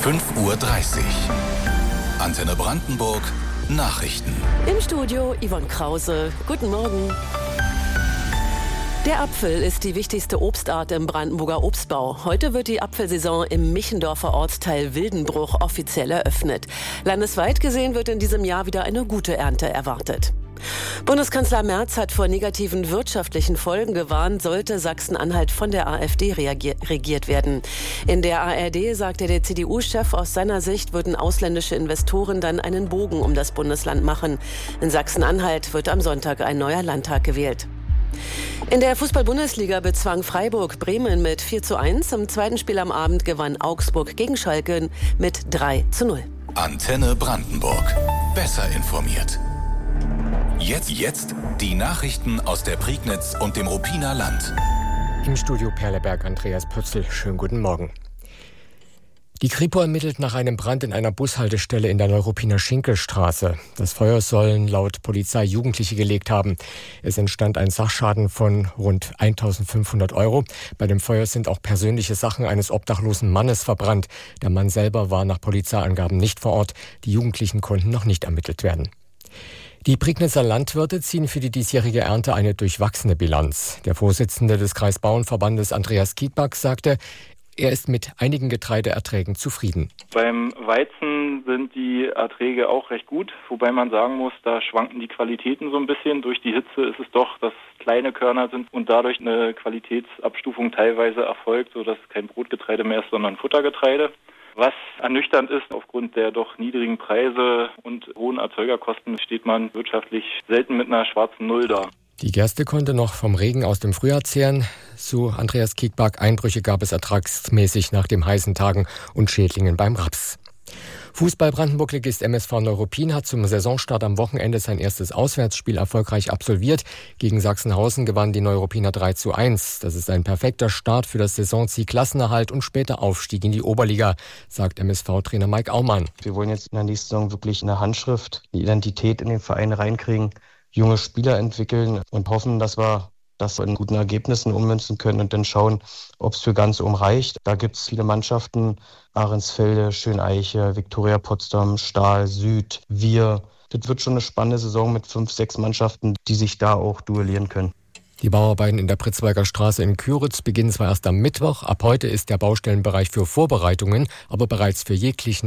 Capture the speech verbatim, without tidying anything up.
fünf Uhr dreißig. Antenne Brandenburg, Nachrichten. Im Studio Yvonne Krause. Guten Morgen. Der Apfel ist die wichtigste Obstart im Brandenburger Obstbau. Heute wird die Apfelsaison im Michendorfer Ortsteil Wildenbruch offiziell eröffnet. Landesweit gesehen wird in diesem Jahr wieder eine gute Ernte erwartet. Bundeskanzler Merz hat vor negativen wirtschaftlichen Folgen gewarnt, sollte Sachsen-Anhalt von der AfD regiert werden. In der A R D sagte der C D U-Chef, aus seiner Sicht würden ausländische Investoren dann einen Bogen um das Bundesland machen. In Sachsen-Anhalt wird am Sonntag ein neuer Landtag gewählt. In der Fußball-Bundesliga bezwang Freiburg Bremen mit vier zu eins. Im zweiten Spiel am Abend gewann Augsburg gegen Schalke mit drei zu null. Antenne Brandenburg. Besser informiert. Jetzt, jetzt die Nachrichten aus der Prignitz und dem Ruppiner Land. Im Studio Perleberg Andreas Pötzl. Schönen guten Morgen. Die Kripo ermittelt nach einem Brand in einer Bushaltestelle in der Neuruppiner Schinkelstraße. Das Feuer sollen laut Polizei Jugendliche gelegt haben. Es entstand ein Sachschaden von rund eintausendfünfhundert Euro. Bei dem Feuer sind auch persönliche Sachen eines obdachlosen Mannes verbrannt. Der Mann selber war nach Polizeiangaben nicht vor Ort. Die Jugendlichen konnten noch nicht ermittelt werden. Die Prignitzer Landwirte ziehen für die diesjährige Ernte eine durchwachsene Bilanz. Der Vorsitzende des Kreisbauernverbandes Andreas Kietback sagte, er ist mit einigen Getreideerträgen zufrieden. Beim Weizen sind die Erträge auch recht gut, wobei man sagen muss, da schwanken die Qualitäten so ein bisschen. Durch die Hitze ist es doch, dass kleine Körner sind und dadurch eine Qualitätsabstufung teilweise erfolgt, sodass es kein Brotgetreide mehr ist, sondern Futtergetreide. Was ernüchternd ist, aufgrund der doch niedrigen Preise und hohen Erzeugerkosten steht man wirtschaftlich selten mit einer schwarzen Null da. Die Gerste konnte noch vom Regen aus dem Frühjahr zehren. Zu Andreas Kietback, Einbrüche gab es ertragsmäßig nach den heißen Tagen und Schädlingen beim Raps. Fußball-Brandenburg-Ligist M S V Neuruppin hat zum Saisonstart am Wochenende sein erstes Auswärtsspiel erfolgreich absolviert. Gegen Sachsenhausen gewannen die Neuruppiner drei zu eins. Das ist ein perfekter Start für das Saisonziel Klassenerhalt und später Aufstieg in die Oberliga, sagt M S V-Trainer Mike Aumann. Wir wollen jetzt in der nächsten Saison wirklich eine Handschrift, eine Identität in den Verein reinkriegen, junge Spieler entwickeln und hoffen, dass wir das in guten Ergebnissen ummünzen können und dann schauen, ob es für ganz um reicht. Da gibt es viele Mannschaften, Ahrensfelde, Schöneiche, Viktoria Potsdam, Stahl, Süd, Wir. Das wird schon eine spannende Saison mit fünf, sechs Mannschaften, die sich da auch duellieren können. Die Bauarbeiten in der Pritzwalker Straße in Küritz beginnen zwar erst am Mittwoch. Ab heute ist der Baustellenbereich für Vorbereitungen, aber bereits für jeglichen